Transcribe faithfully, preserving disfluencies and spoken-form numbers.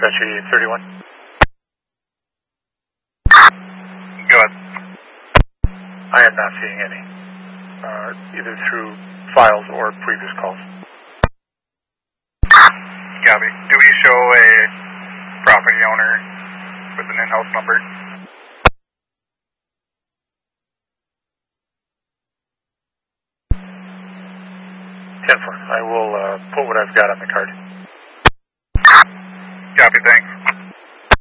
dispatch eighty-eight thirty-one. Go ahead. I am not seeing any, uh, either through files or previous calls. Copy. Do we show a property owner with an in-house number? ten four. I will uh, put what I've got on the card. Copy, thanks.